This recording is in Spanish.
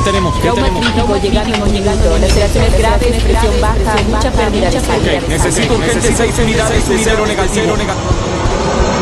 tenemos? Trauma crítico llegando en un minuto. Laceraciones graves, presión baja, mucha pérdida de sangre. Necesito urgente 6 unidades de cero negativo.